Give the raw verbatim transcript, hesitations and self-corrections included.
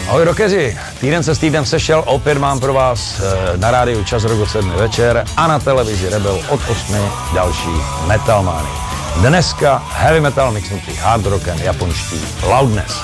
Ahoj rockeři, týden se s týdnem sešel, opět mám pro vás na rádiu Čas Rock od sedmi večer a na televizi Rebel od osmi další Metal Many. Dneska heavy metal mixnutý hard rockem japonští Loudness.